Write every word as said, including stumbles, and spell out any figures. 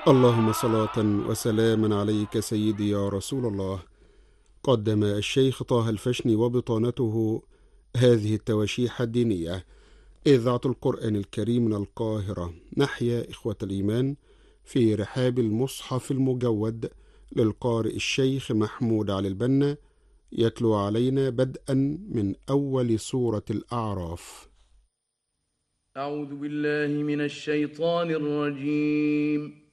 اللهم صلاة وسلاما عليك سيدي يا رسول الله. قدم الشيخ طه الفشني وبطانته هذه التواشيح الدينية. إذاعة القرآن الكريم من القاهرة. نحيا إخوة الإيمان في رحاب المصحف المجود للقارئ الشيخ محمود علي البنا، يتلو علينا بدءا من أول سورة الأعراف. أعوذ بالله من الشيطان الرجيم.